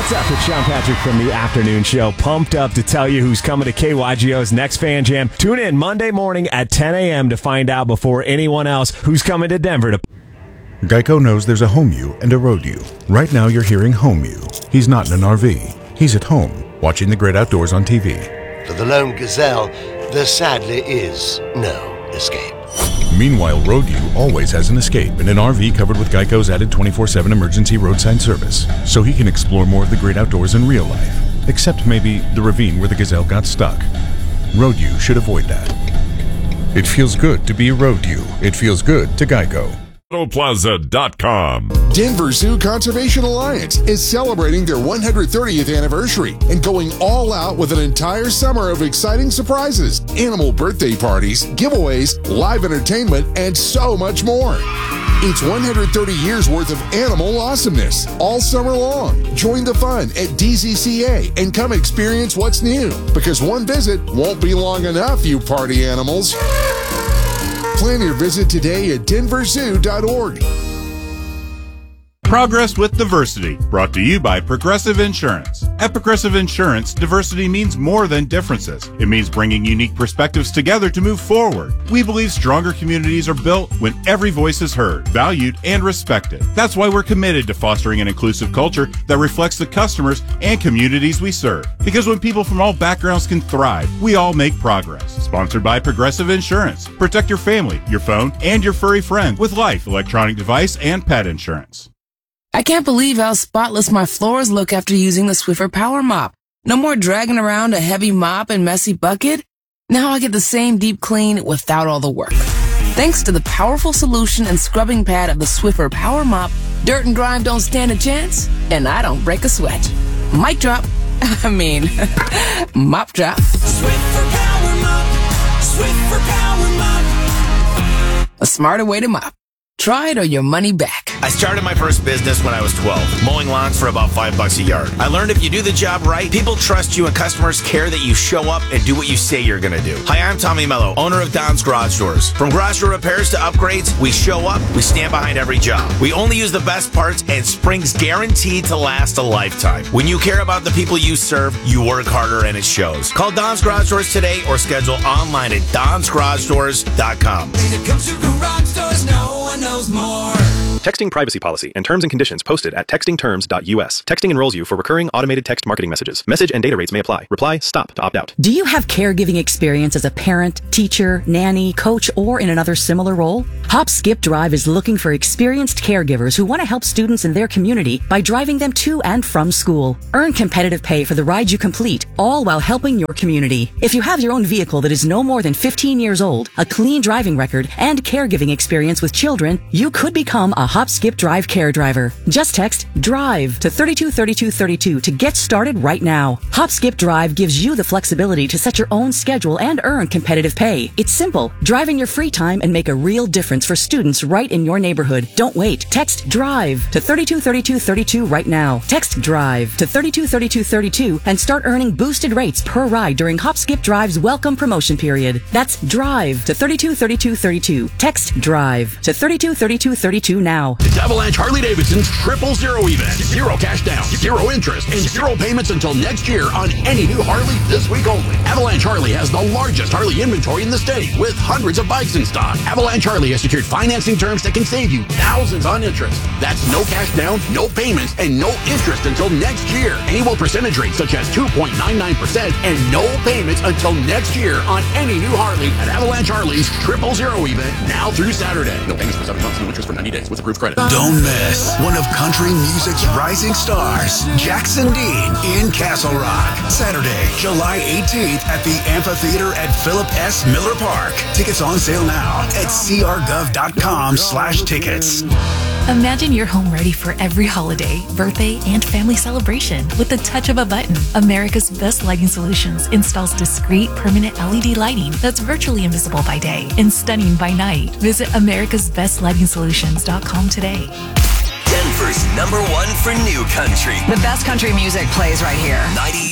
What's up? It's Sean Patrick from the Afternoon Show. Pumped up to tell you who's coming to KYGO's next Fan Jam. Tune in Monday morning at 10 a.m. to find out before anyone else who's coming to Denver to... Geico knows there's a home you and a road you. Right now you're hearing home you. He's not in an RV. He's at home, watching the great outdoors on TV. For the lone gazelle, there sadly is no escape. Meanwhile, road you always has an escape in an RV covered with Geico's added 24/7 emergency roadside service, so he can explore more of the great outdoors in real life. Except maybe the ravine where the gazelle got stuck. Road you should avoid that. It feels good to be road you. It feels good to Geico. Plaza.com. Denver Zoo Conservation Alliance is celebrating their 130th anniversary and going all out with an entire summer of exciting surprises, animal birthday parties, giveaways, live entertainment, and so much more. It's 130 years worth of animal awesomeness all summer long. Join the fun at DZCA and come experience what's new, because one visit won't be long enough, you party animals. Plan your visit today at denverzoo.org. Progress with Diversity, brought to you by Progressive Insurance. At Progressive Insurance, diversity means more than differences. It means bringing unique perspectives together to move forward. We believe stronger communities are built when every voice is heard, valued, and respected. That's why we're committed to fostering an inclusive culture that reflects the customers and communities we serve. Because when people from all backgrounds can thrive, we all make progress. Sponsored by Progressive Insurance. Protect your family, your phone, and your furry friend with life, electronic device, and pet insurance. I can't believe how spotless my floors look after using the Swiffer Power Mop. No more dragging around a heavy mop and messy bucket. Now I get the same deep clean without all the work. Thanks to the powerful solution and scrubbing pad of the Swiffer Power Mop, dirt and grime don't stand a chance, and I don't break a sweat. Mic drop. Mop drop. Swiffer Power Mop. Swiffer Power Mop. A smarter way to mop. Try it or your money back. I started my first business when I was 12, mowing lawns for about $5 a yard. I learned if you do the job right, people trust you and customers care that you show up and do what you say you're going to do. Hi, I'm Tommy Mello, owner of Don's Garage Doors. From garage door repairs to upgrades, we show up, we stand behind every job. We only use the best parts, and spring's guaranteed to last a lifetime. When you care about the people you serve, you work harder and it shows. Call Don's Garage Doors today or schedule online at donsgaragedoors.com. When it comes to garage doors, no one knows more. Texting privacy policy and terms and conditions posted at textingterms.us. Texting enrolls you for recurring automated text marketing messages. Message and data rates may apply. Reply STOP to opt out. Do you have caregiving experience as a parent, teacher, nanny, coach, or in another similar role? Hop Skip Drive is looking for experienced caregivers who want to help students in their community by driving them to and from school. Earn competitive pay for the ride you complete, all while helping your community. If you have your own vehicle that is no more than 15 years old, a clean driving record, and caregiving experience with children, you could become a Hop Skip Drive care driver. Just text DRIVE to 323232 to get started right now. Hop Skip Drive gives you the flexibility to set your own schedule and earn competitive pay. It's simple. Drive in your free time and make a real difference for students right in your neighborhood. Don't wait. Text DRIVE to 323232 right now. Text DRIVE to 323232 and start earning boosted rates per ride during Hop Skip Drive's welcome promotion period. That's DRIVE to 323232. Text DRIVE to 323232 now. It's Avalanche Harley-Davidson's 000 event. Zero cash down, zero interest, and zero payments until next year on any new Harley this week only. Avalanche Harley has the largest Harley inventory in the state with hundreds of bikes in stock. Avalanche Harley has secured financing terms that can save you thousands on interest. That's no cash down, no payments, and no interest until next year. Annual percentage rates such as 2.99% and no payments until next year on any new Harley at Avalanche Harley's 000 event now through Saturday. No payments for 7 months, no interest for 90 days with approved credit. Don't miss one of country music's rising stars, Jackson Dean in Castle Rock. Saturday, July 18th at the Amphitheater at Philip S. Miller Park. Tickets on sale now at crgov.com/tickets. Imagine your home ready for every holiday, birthday, and family celebration with the touch of a button. America's Best Lighting Solutions installs discreet, permanent LED lighting that's virtually invisible by day and stunning by night. Visit americasbestlightingsolutions.com today. Denver's #1 for new country. The best country music plays right here. 98.